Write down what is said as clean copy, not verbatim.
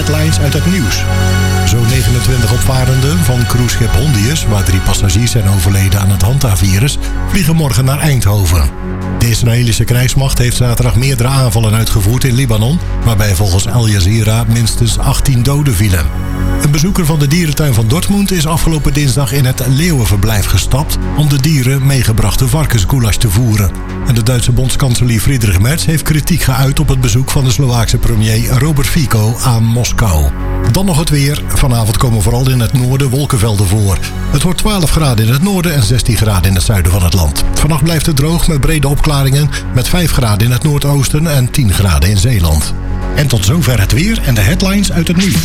headlines uit het nieuws. Zo'n 29 opvarenden van cruiseschip Hondius, waar 3 passagiers zijn overleden aan het Hanta-virus, vliegen morgen naar Eindhoven. De Israëlische krijgsmacht heeft zaterdag meerdere aanvallen uitgevoerd in Libanon, waarbij volgens Al Jazeera minstens 18 doden vielen. Een bezoeker van de dierentuin van Dortmund is afgelopen dinsdag in het leeuwenverblijf gestapt om de dieren meegebrachte varkensgoulash te voeren. En de Duitse bondskanselier Friedrich Merz heeft kritiek geuit op het bezoek van de Slovaakse premier Robert Fico aan Moskou. Dan nog het weer. Vanavond komen vooral in het noorden wolkenvelden voor. Het wordt 12 graden in het noorden en 16 graden in het zuiden van het land. Vannacht blijft het droog met brede opklaringen, met 5 graden in het noordoosten en 10 graden in Zeeland. En tot zover het weer en de headlines uit het nieuws.